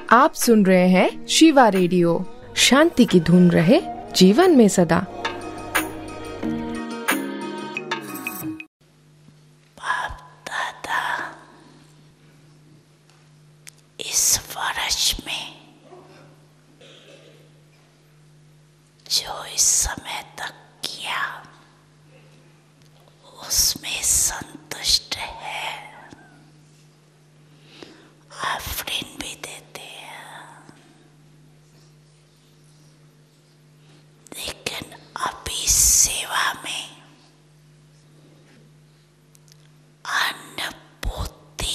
आप सुन रहे हैं शिवा रेडियो। शांति की धुन रहे जीवन में सदा। बाप दादा इस वर्ष में जो इस समय तक किया उसमें संतुष्ट है। आफरीन भी देते हैं, लेकिन अभी सेवा में अनुभूति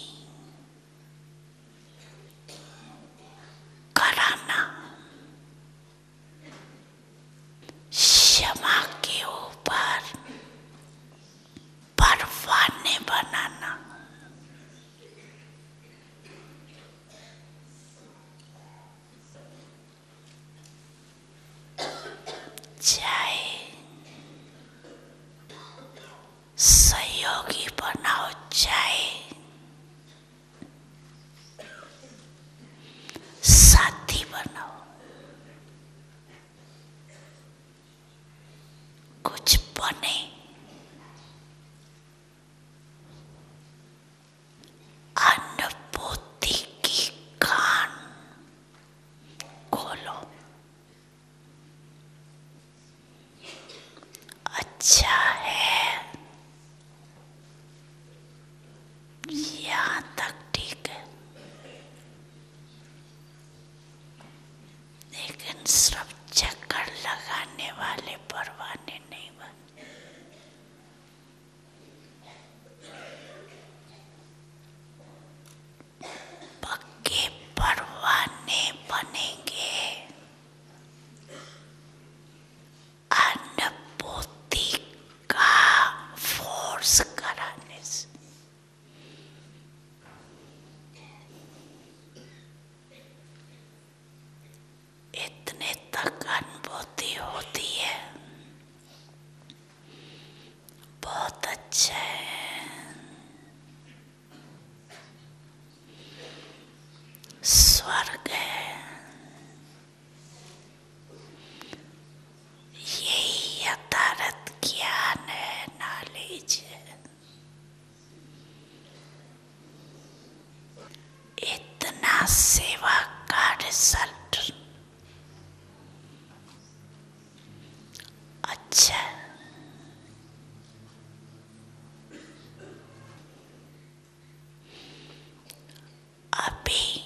कराना, क्षमा के ऊपर परवाने बनाना, चाहे सहयोगी बनाओ चाहे साथी बनाओ, कुछ बने। अनुभूति की कान खोलो। अच्छा है, यहाँ तक ठीक है, लेकिन सिर्फ चक्कर लगाने वाले परवाने नहीं बने। पक्के परवाने बनेंगे अनुभूति का फोर्स कराने से। इतने तक अनुभूति होती है, बहुत अच्छा है। स्वर्ग है, यही यथार्थ ज्ञान है, नॉलेज है। इतना सेवा का रिजल्ट अच्छा है। अभी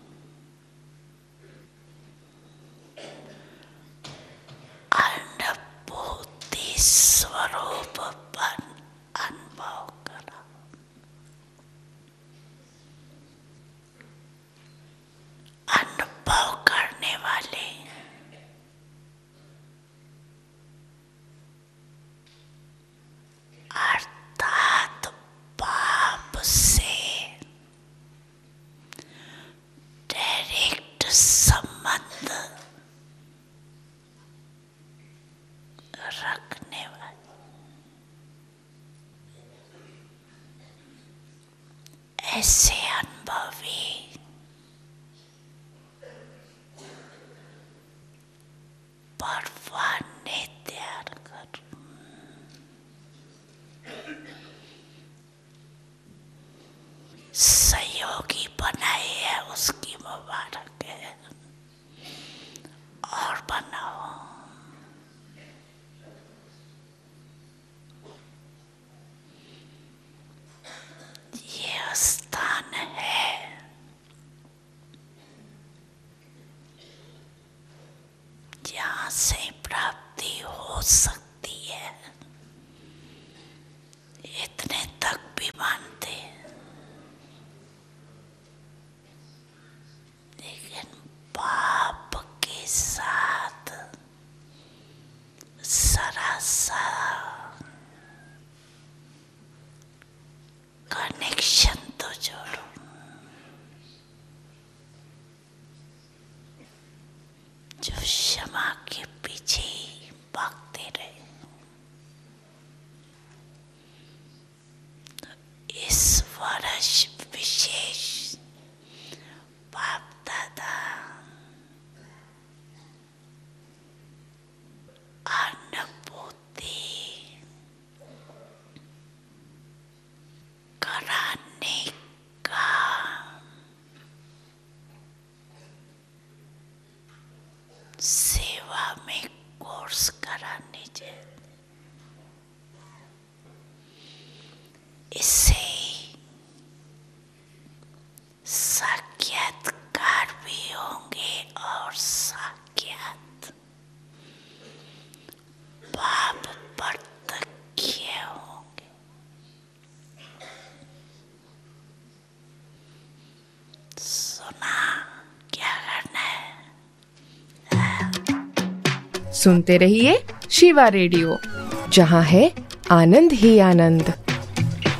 अनुभूति स्वरूप अनुभव करा। अनुभव करने वाले अर्थात बाप से डायरेक्ट संबंध रखने वाले, ऐसे अनुभवी परवाने तैयार करो। सहयोगी बनाए है उसकी मुबारक है, और बनाओ। ये स्थान है जहाँ से प्राप्ति हो सकती है। इतने तक भी मानते हैं, लेकिन बाप के साथ सरासर कनेक्शन तो जोड़ो। जो क्षमा के पीछे भागते रहे, इस वर्ष विशेष बाप सुनते रहिए शिवा रेडियो, जहाँ है आनंद ही आनंद।